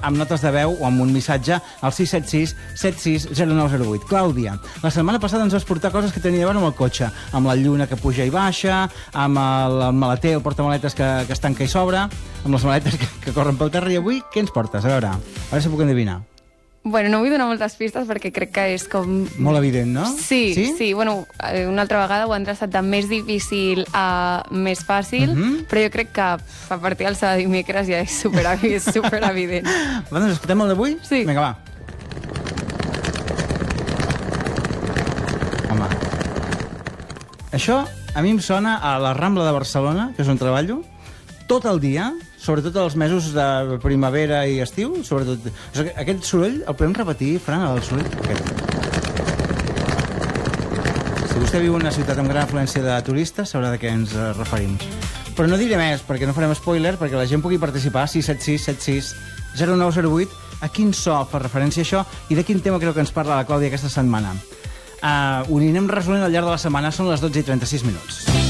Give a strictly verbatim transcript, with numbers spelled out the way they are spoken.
amb notes de veu o amb un missatge al sis set sis set sis zero nou zero vuit. Clàudia, la setmana passada ens vas portar coses que tenia a veure amb el cotxe, amb la lluna que puja i baixa, amb el, el maleter, el portamaletes que, que es tanca i s'obre, amb les maletes que, que corren pel terra. I avui què ens portes? A veure, a veure si puc endevinar. Bueno, no vull donar moltes pistes perquè crec que és com... Molt evident, no? Sí, sí, sí. Bueno, una altra vegada ho han traçat de més difícil a més fàcil, uh -huh. però jo crec que a partir del sábado i dimecres ja és super, és super evident. Va, doncs escoltem el d'avui? Sí. Vinga, va. Home. Això a mi em sona a la Rambla de Barcelona, que és on treballo, tot el dia, sobretot els mesos de primavera i estiu, sobretot... O sigui, aquest soroll el podem repetir, Fran, el soroll aquest. Si vostè viu en una ciutat amb gran afluència de turistes, sabrà de què ens referim. Però no diré més, perquè no farem spoiler, perquè la gent pugui participar, sis set sis set sis zero nou zero vuit, a quin so fa referència a això i de quin tema creu que ens parla la Clàudia aquesta setmana. Uh, ho anirem resolent al llarg de la setmana, són les dotze i trenta-sis minuts.